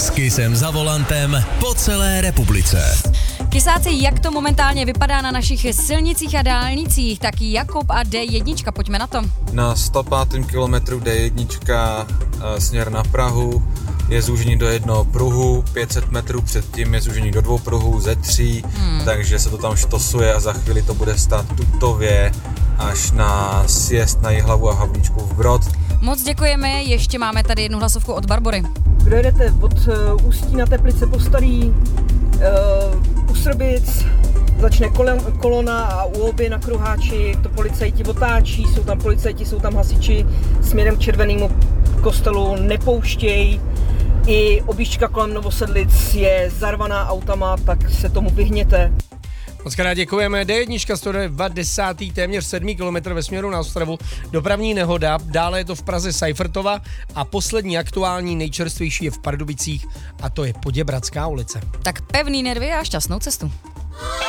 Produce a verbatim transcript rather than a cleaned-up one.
S Kissem za volantem po celé republice. Kysáci, jak to momentálně vypadá na našich silnicích a dálnicích, tak Jakub a dé jedna, pojďme na to. Na sto pátém kilometru dé jedna směr na Prahu je zúžení do jednoho pruhu, pět set metrů předtím je zúžení do dvou pruhů ze tří, hmm. takže se to tam štosuje a za chvíli to bude stát tutově až na sjezd na Jihlavu a Havlíčkův Brod. Moc děkujeme, ještě máme tady jednu hlasovku od Barbory. Kdo jedete od uh, Ústí na Teplice po Starý, uh, u Srbic, začne kolon, kolona a u Olby na Kruháči to policajti otáčí, jsou tam policajti, jsou tam hasiči, směrem k Červenému kostelu nepouštějí. I objížďka kolem Novosedlic je zarvaná autama, tak se tomu vyhněte. Moc krát děkujeme. dé jedna sto devadesát, téměř sedm kilometrů ve směru na Ostravu. Dopravní nehoda, dále je to v Praze Seifertova a poslední aktuální nejčerstvější je v Pardubicích a to je Poděbradská ulice. Tak pevný nervy a šťastnou cestu.